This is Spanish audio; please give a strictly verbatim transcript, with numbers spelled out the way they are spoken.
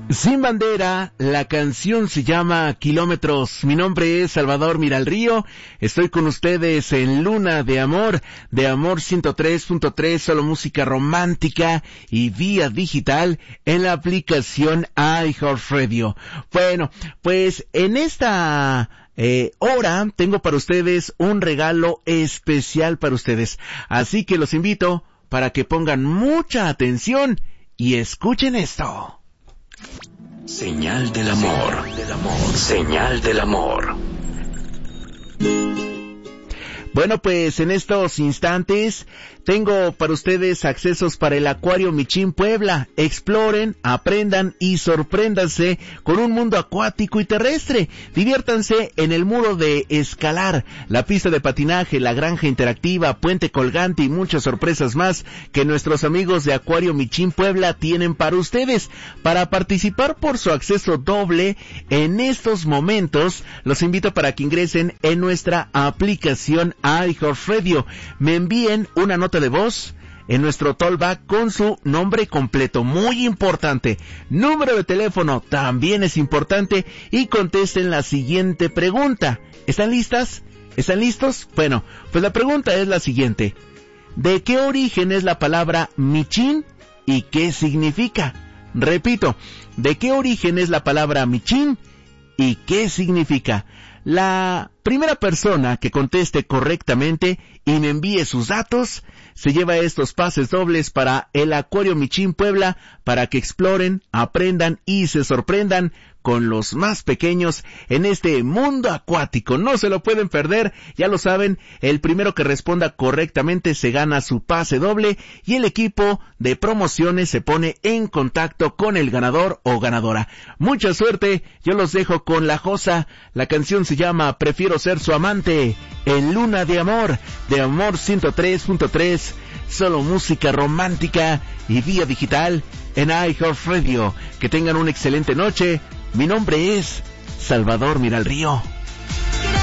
Sin bandera, la canción se llama Kilómetros. Mi nombre es Salvador Miralrío. Estoy con ustedes en Luna de Amor, de Amor ciento tres punto tres, solo música romántica y vía digital en la aplicación iHeartRadio. Bueno, pues en esta eh, hora tengo para ustedes un regalo especial para ustedes. Así que los invito para que pongan mucha atención y escuchen esto. Señal del amor, del amor, señal del amor. Bueno, pues en estos instantes tengo para ustedes accesos para el Acuario Michín Puebla. Exploren, aprendan y sorpréndanse con un mundo acuático y terrestre. Diviértanse en el muro de escalar, la pista de patinaje, la granja interactiva, puente colgante y muchas sorpresas más que nuestros amigos de Acuario Michín Puebla tienen para ustedes. Para participar por su acceso doble en estos momentos, los invito para que ingresen en nuestra aplicación iHeartRadio. Me envíen una nota de voz en nuestro tollback con su nombre completo, muy importante, número de teléfono también es importante, y contesten la siguiente pregunta. ¿Están listas? ¿Están listos? Bueno, pues la pregunta es la siguiente: ¿de qué origen es la palabra Michín y qué significa? Repito, ¿de qué origen es la palabra Michín y qué significa? La primera persona que conteste correctamente y me envíe sus datos se lleva estos pases dobles para el Acuario Michín Puebla para que exploren, aprendan y se sorprendan con los más pequeños en este mundo acuático. No se lo pueden perder, ya lo saben, el primero que responda correctamente se gana su pase doble y el equipo de promociones se pone en contacto con el ganador o ganadora. Mucha suerte, yo los dejo con La Josa. La canción se llama Prefiero ser su amante, en Luna de Amor, de Amor ciento tres punto tres, solo música romántica y vía digital en iHeartRadio. Que tengan una excelente noche. Mi nombre es Salvador Miralrío.